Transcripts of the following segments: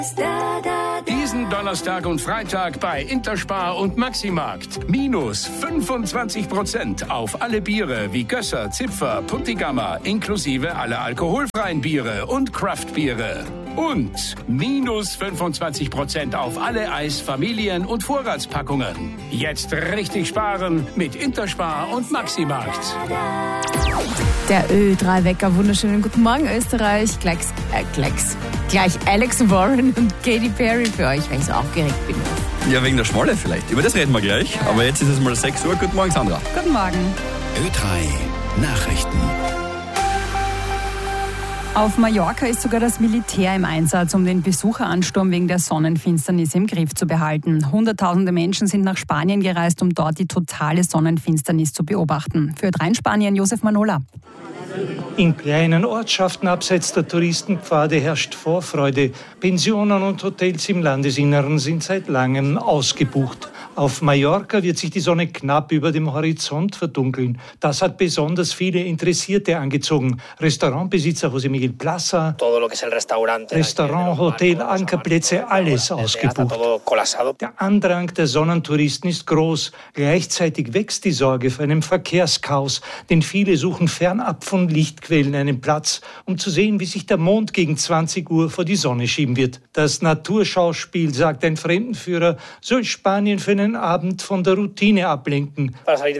Diesen Donnerstag und Freitag bei Interspar und Maximarkt. Minus 25% auf alle Biere wie Gösser, Zipfer, Puntigammer, inklusive alle alkoholfreien Biere und Craftbiere. Und minus 25% auf alle Eis-, Familien- und Vorratspackungen. Jetzt richtig sparen mit Interspar und Maximarkt. Der Ö3-Wecker, wunderschönen guten Morgen Österreich. Gleich Alex Warren und Katy Perry für euch, weil ich so aufgeregt bin. Ja, wegen der Schmolle vielleicht. Über das reden wir gleich. Aber jetzt ist es mal 6 Uhr. Guten Morgen, Sandra. Guten Morgen. Ö3 Nachrichten. Auf Mallorca ist sogar das Militär im Einsatz, um den Besucheransturm wegen der Sonnenfinsternis im Griff zu behalten. Hunderttausende Menschen sind nach Spanien gereist, um dort die totale Sonnenfinsternis zu beobachten. Für Ö3 in Spanien Josef Manola. In kleinen Ortschaften abseits der Touristenpfade herrscht Vorfreude. Pensionen und Hotels im Landesinneren sind seit langem ausgebucht. Auf Mallorca wird sich die Sonne knapp über dem Horizont verdunkeln. Das hat besonders viele Interessierte angezogen. Restaurantbesitzer José Miguel Plaza, Restaurant, Hotel, Ankerplätze, alles ausgebucht. Der Andrang der Sonnentouristen ist groß. Gleichzeitig wächst die Sorge vor einem Verkehrschaos, denn viele suchen fernab von Lichtquellen einen Platz, um zu sehen, wie sich der Mond gegen 20 Uhr vor die Sonne schieben wird. Das Naturschauspiel, sagt ein Fremdenführer, soll Spanien für einen Abend von der Routine ablenken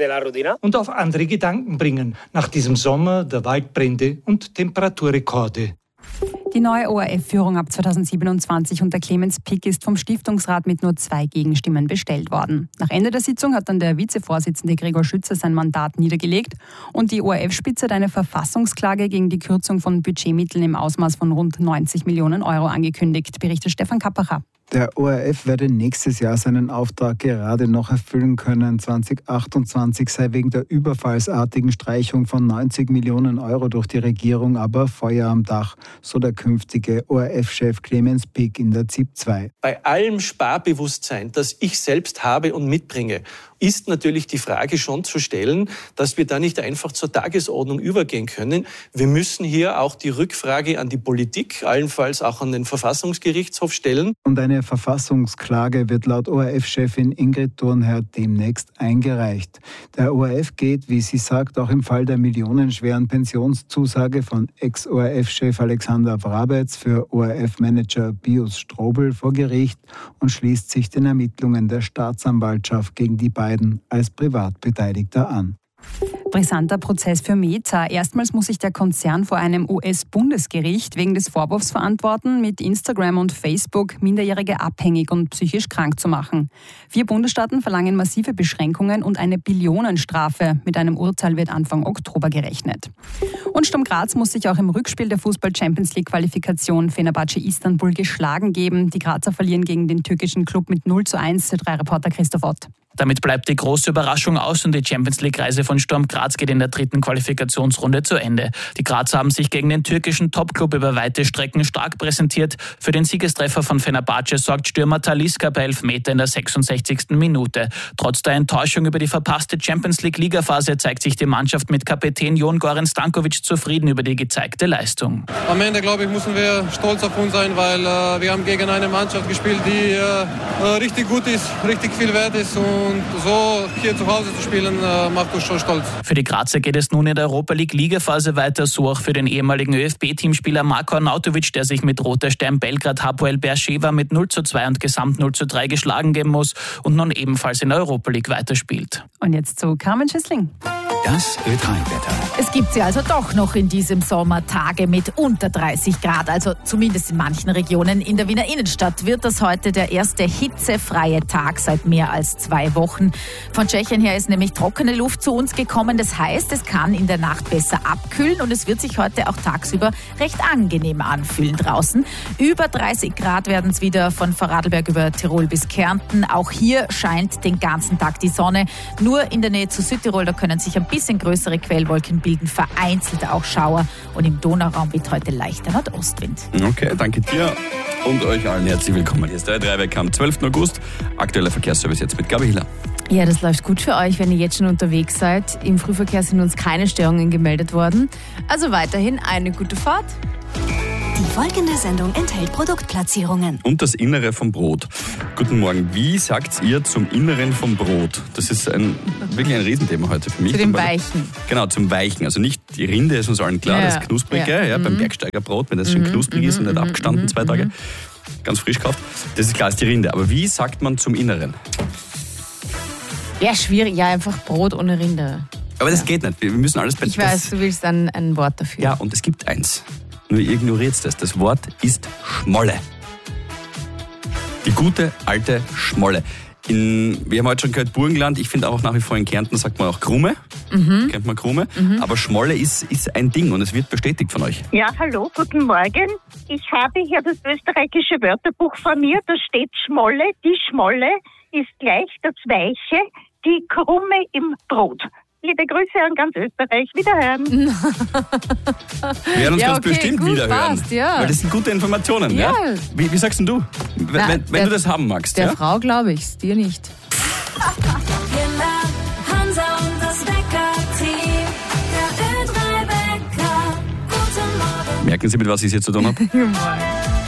und auf andere Gedanken bringen, nach diesem Sommer der Waldbrände und Temperaturrekorde. Die neue ORF-Führung ab 2027 unter Clemens Pick ist vom Stiftungsrat mit nur 2 Gegenstimmen bestellt worden. Nach Ende der Sitzung hat dann der Vizevorsitzende Gregor Schütze sein Mandat niedergelegt und die ORF-Spitze hat eine Verfassungsklage gegen die Kürzung von Budgetmitteln im Ausmaß von rund 90 Millionen Euro angekündigt, berichtet Stefan Kappacher. Der ORF werde nächstes Jahr seinen Auftrag gerade noch erfüllen können. 2028 sei wegen der überfallsartigen Streichung von 90 Millionen Euro durch die Regierung aber Feuer am Dach, so der künftige ORF-Chef Clemens Pick in der ZIP 2. Bei allem Sparbewusstsein, das ich selbst habe und mitbringe, ist natürlich die Frage schon zu stellen, dass wir da nicht einfach zur Tagesordnung übergehen können. Wir müssen hier auch die Rückfrage an die Politik, allenfalls auch an den Verfassungsgerichtshof stellen. Und eine Verfassungsklage wird laut ORF-Chefin Ingrid Thurnherr demnächst eingereicht. Der ORF geht, wie sie sagt, auch im Fall der millionenschweren Pensionszusage von Ex-ORF-Chef Alexander Wrabetz für ORF-Manager Pius Strobel vor Gericht und schließt sich den Ermittlungen der Staatsanwaltschaft gegen die beiden als Privatbeteiligter an. Brisanter Prozess für Meta. Erstmals muss sich der Konzern vor einem US-Bundesgericht wegen des Vorwurfs verantworten, mit Instagram und Facebook Minderjährige abhängig und psychisch krank zu machen. 4 Bundesstaaten verlangen massive Beschränkungen und eine Billionenstrafe. Mit einem Urteil wird Anfang Oktober gerechnet. Und Sturm Graz muss sich auch im Rückspiel der Fußball-Champions-League-Qualifikation Fenerbahce Istanbul geschlagen geben. Die Grazer verlieren gegen den türkischen Club mit 0:1. Ö3-Reporter Christoph Ott. Damit bleibt die große Überraschung aus und die Champions-League-Reise von Sturm Graz geht in der 3. Qualifikationsrunde zu Ende. Die Grazer haben sich gegen den türkischen Topclub über weite Strecken stark präsentiert. Für den Siegestreffer von Fenerbahce sorgt Stürmer Talisca bei Elfmeter in der 66. Minute. Trotz der Enttäuschung über die verpasste Champions-League-Ligaphase zeigt sich die Mannschaft mit Kapitän Jon Goran Stankovic zufrieden über die gezeigte Leistung. Am Ende, glaube ich, müssen wir stolz auf uns sein, weil wir haben gegen eine Mannschaft gespielt, die richtig gut ist, richtig viel wert ist. Und so hier zu Hause zu spielen, macht uns schon stolz. Für die Grazer geht es nun in der Europa League Ligaphase weiter, so auch für den ehemaligen ÖFB-Teamspieler Marko Arnautovic, der sich mit Roter Stern Belgrad Hapoel Beersheva mit 0:2 und Gesamt 0:3 geschlagen geben muss und nun ebenfalls in der Europa League weiterspielt. Und jetzt zu Carmen Schüssling. Das Ö3-Wetter. Es gibt sie also doch noch in diesem Sommer Tage mit unter 30 Grad, also zumindest in manchen Regionen. In der Wiener Innenstadt wird das heute der erste hitzefreie Tag seit mehr als 2 Wochen. Von Tschechien her ist nämlich trockene Luft zu uns gekommen. Das heißt, es kann in der Nacht besser abkühlen und es wird sich heute auch tagsüber recht angenehm anfühlen draußen. Über 30 Grad werden es wieder von Vorarlberg über Tirol bis Kärnten. Auch hier scheint den ganzen Tag die Sonne. Nur in der Nähe zu Südtirol, da können sich ein bisschen größere Quellwolken bilden, vereinzelt auch Schauer und im Donauraum weht heute leichter Nordostwind. Okay, danke dir und euch allen herzlich willkommen. Hier ist der Ö3-Wecker am 12. August. Aktueller Verkehrsservice jetzt mit Gabi Hiller. Ja, das läuft gut für euch, wenn ihr jetzt schon unterwegs seid. Im Frühverkehr sind uns keine Störungen gemeldet worden. Also weiterhin eine gute Fahrt. Die folgende Sendung enthält Produktplatzierungen. Und das Innere vom Brot. Guten Morgen. Wie sagt ihr zum Inneren vom Brot? Das ist wirklich ein Riesenthema heute für mich. Zu dem Weichen. Genau, zum Weichen. Also nicht die Rinde, ist uns allen klar, das Knusprige, beim Bergsteigerbrot, wenn das schön knusprig ist und nicht abgestanden 2 Tage. Ganz frisch gekauft. Das ist klar, ist die Rinde. Aber wie sagt man zum Inneren? Ja, schwierig. Ja, einfach Brot ohne Rinde. Aber das geht nicht. Wir müssen alles... Ich weiß, du willst ein Wort dafür. Ja, und es gibt eins. Nur ihr ignoriert das. Das Wort ist Schmolle. Die gute, alte Schmolle. Wir haben heute schon gehört Burgenland. Ich finde auch nach wie vor in Kärnten sagt man auch Krume. Kennt man Krume. Aber Schmolle ist ein Ding und es wird bestätigt von euch. Ja, hallo, guten Morgen. Ich habe hier das österreichische Wörterbuch vor mir. Da steht Schmolle. Die Schmolle ist gleich das Weiche, die Krume im Brot. Liebe Grüße an ganz Österreich. Wiederhören. Wir werden uns ganz bestimmt wiederhören. Passt, ja. Weil das sind gute Informationen. Ja. Wie sagst denn du? Wenn du das haben magst. Der Frau glaube ich's, dir nicht. Hansa und das Bäcker-Team. Der Ö3-Bäcker. Guten Morgen. Merken Sie, mit was ich es hier zu tun habe? Guten Morgen.